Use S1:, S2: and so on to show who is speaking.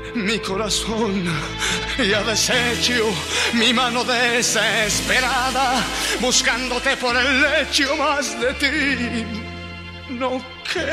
S1: Mi corazón ya deshecho, mi mano desesperada, buscándote por el lecho, más de ti no queda.